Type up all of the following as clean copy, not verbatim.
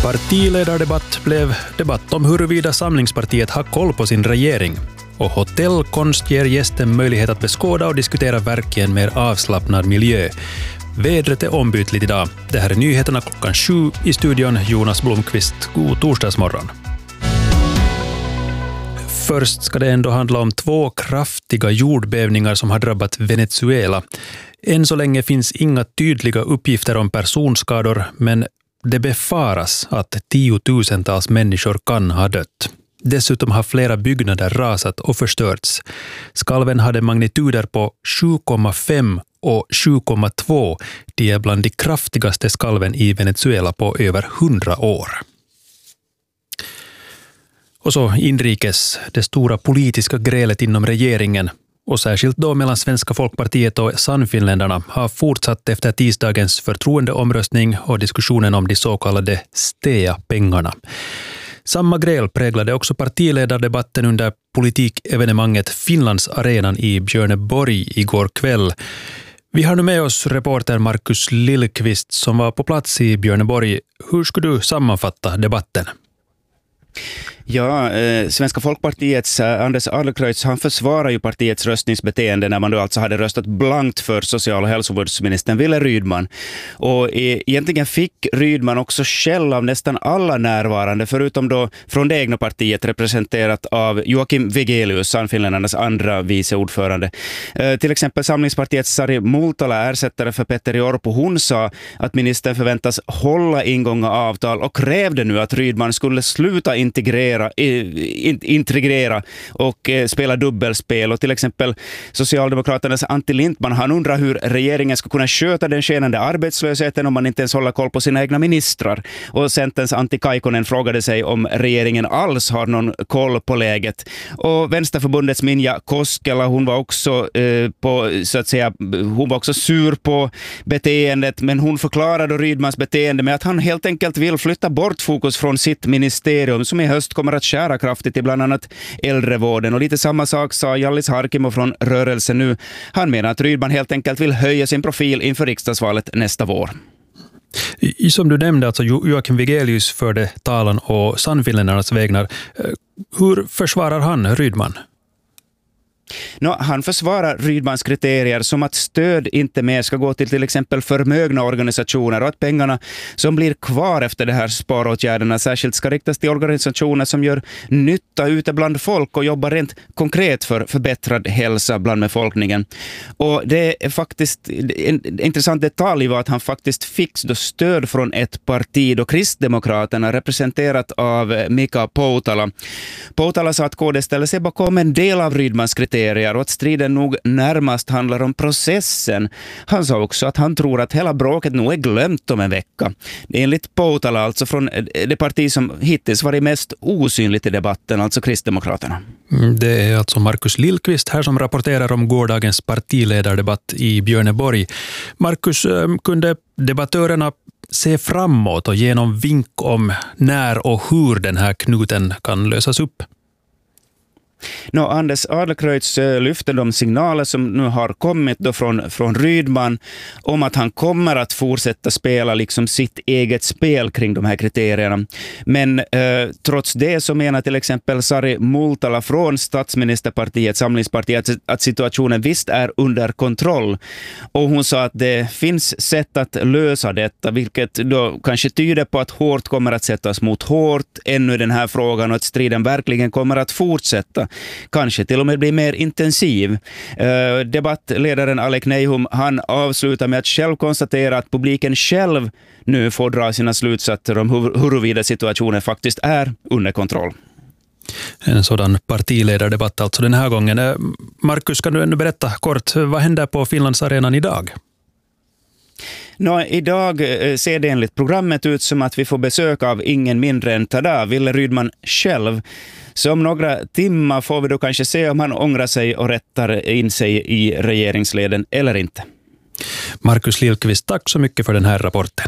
Partiledardebatt blev debatt om huruvida Samlingspartiet har koll på sin regering. Och hotellkonst ger gästen möjlighet att beskåda och diskutera verk i en mer avslappnad miljö. Vädret är ombytligt idag. Det här är nyheterna 7:00 i studion. Jonas Blomqvist, god torsdagsmorgon. Först ska det ändå handla om 2 kraftiga jordbävningar som har drabbat Venezuela. Än så länge finns inga tydliga uppgifter om personskador, men det befaras att 10 000-tals människor kan ha dött. Dessutom har flera byggnader rasat och förstörts. Skalven hade magnituder på 7,5 och 7,2. De är bland de kraftigaste skalven i Venezuela på över 100 år. Och så inrikes, det stora politiska grälet inom regeringen, och särskilt då mellan Svenska folkpartiet och Sannfinländarna, har fortsatt efter tisdagens förtroendeomröstning och diskussionen om de så kallade STEA-pengarna. Samma gräl präglade också partiledardebatten under politikevenemanget Finlandsarenan i Björneborg igår kväll. Vi har nu med oss reporter Markus Lillqvist som var på plats i Björneborg. Hur skulle du sammanfatta debatten? Ja, Svenska folkpartiets Anders Adlercreutz, han försvarar ju partiets röstningsbeteende när man då alltså hade röstat blankt för social- och hälsovårdsministern Wille Rydman. Och egentligen fick Rydman också skäll av nästan alla närvarande, förutom då från det egna partiet representerat av Joakim Vigelius, Sannfinländarnas andra vice ordförande. Till exempel Samlingspartiets Sari Multala, ersättare för Petteri Orpo, hon sa att ministern förväntas hålla ingångna avtal och krävde nu att Rydman skulle sluta integrera och spela dubbelspel. Och till exempel Socialdemokraternas Antti Lindman, han undrar hur regeringen ska kunna sköta den skenande arbetslösheten om man inte ens håller koll på sina egna ministrar. Och Centerns Antti Kaikkonen frågade sig om regeringen alls har någon koll på läget. Och Vänsterförbundets Minja Koskela, hon var också hon var också sur på beteendet, men hon förklarade Rydmans beteende med att han helt enkelt vill flytta bort fokus från sitt ministerium som i höst kommer att skära kraftigt i bland annat äldrevården. Och lite samma sak sa Jallis Harkimo från Rörelsen nu. Han menar att Rydman helt enkelt vill höja sin profil inför riksdagsvalet nästa vår. Som du nämnde, alltså Joakim Vigelius förde talan och Sannfinländarnas vägnar. Hur försvarar han Rydman? Han försvarar Rydmans kriterier som att stöd inte mer ska gå till exempel förmögna organisationer och att pengarna som blir kvar efter de här sparåtgärderna särskilt ska riktas till organisationer som gör nytta ute bland folk och jobbar rent konkret för förbättrad hälsa bland befolkningen. Och det är faktiskt en intressant detalj var att han faktiskt fick då stöd från ett parti, då Kristdemokraterna representerat av Mika Poutala. Poutala sa att KD ställer sig bakom en del av Rydmans kriterier och att striden nog närmast handlar om processen. Han sa också att han tror att hela bråket nog är glömt om en vecka. Enligt Poutala, alltså från det parti som hittills varit mest osynligt i debatten, alltså Kristdemokraterna. Det är alltså Markus Lillqvist här som rapporterar om gårdagens partiledardebatt i Björneborg. Markus, kunde debattörerna se framåt och ge någon vink om när och hur den här knuten kan lösas upp? Anders Adlercreutz lyfter de signaler som nu har kommit då från Rydman om att han kommer att fortsätta spela liksom sitt eget spel kring de här kriterierna. Men trots det så menar till exempel Sari Multala från statsministerpartiet, Samlingspartiet, att situationen visst är under kontroll. Och hon sa att det finns sätt att lösa detta, vilket då kanske tyder på att hårt kommer att sättas mot hårt ännu i den här frågan och att striden verkligen kommer att fortsätta. Kanske till och med bli mer intensiv. Debattledaren Alek Neihum, han avslutar med att själv konstatera att publiken själv nu får dra sina slutsatser om huruvida situationen faktiskt är under kontroll. En sådan partiledardebatt alltså den här gången. Markus, kan du ännu berätta kort, vad händer på Finlandsarenan idag? Idag ser det enligt programmet ut som att vi får besök av ingen mindre än Wille Rydman själv. Så om några timmar får vi då kanske se om han ångrar sig och rättar in sig i regeringsleden eller inte. Markus Lillqvist, tack så mycket för den här rapporten.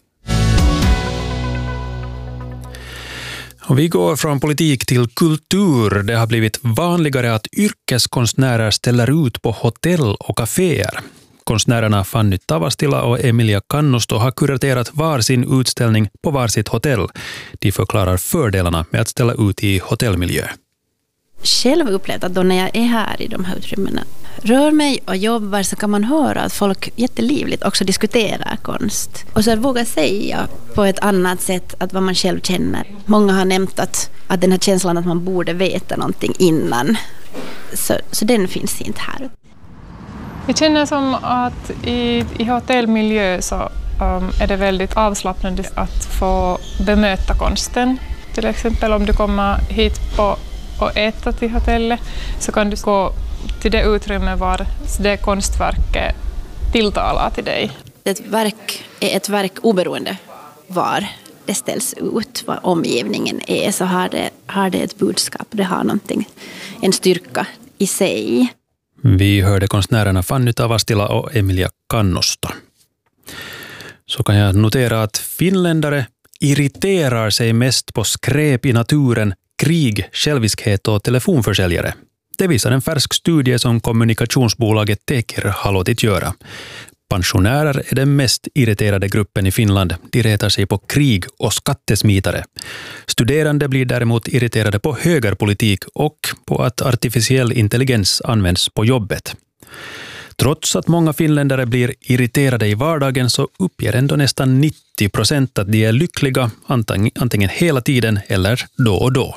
Och vi går från politik till kultur. Det har blivit vanligare att yrkeskonstnärer ställer ut på hotell och kaféer. Konstnärerna Fanny Tavastila och Emilia Kannusto har kuraterat var sin utställning på varsitt hotell. De förklarar fördelarna med att ställa ut i hotellmiljö. Själv upplevt att då när jag är här i de här utrymmena, rör mig och jobbar, så kan man höra att folk jättelivligt också diskuterar konst. Och så vågar säga på ett annat sätt att vad man själv känner. Många har nämnt att den här känslan att man borde veta någonting innan. Så den finns inte här. Jag känner som att i hotellmiljö så är det väldigt avslappnande att få bemöta konsten. Till exempel om du kommer hit och äta till hotellet, så kan du gå till det utrymme var det konstverket tilltalar till dig. Ett verk är ett verk oberoende var det ställs ut, vad omgivningen är, så har det ett budskap, det har någonting, en styrka i sig. Vi hörde konstnärerna Fanny Tavastila och Emilia Kannusto. Så kan jag notera att finländare irriterar sig mest på skräp i naturen, krig, själviskhet och telefonförsäljare. Det visar en färsk studie som kommunikationsbolaget Tekir har låtit göra. Pensionärer är den mest irriterade gruppen i Finland. De retar sig på krig och skattesmitare. Studerande blir däremot irriterade på högerpolitik och på att artificiell intelligens används på jobbet. Trots att många finländare blir irriterade i vardagen så uppger ändå nästan 90% att de är lyckliga antingen hela tiden eller då och då.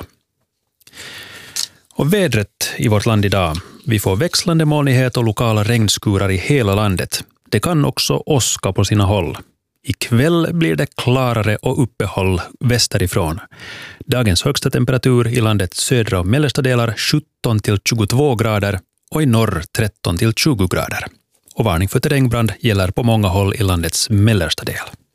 Och vädret i vårt land idag. Vi får växlande molnighet och lokala regnskurar i hela landet. Det kan också åska på sina håll. Ikväll blir det klarare och uppehåll västerifrån. Dagens högsta temperatur i landets södra och mellersta delar 17-22 grader och i norr 13-20 grader. Och varning för terrängbrand gäller på många håll i landets mellersta del.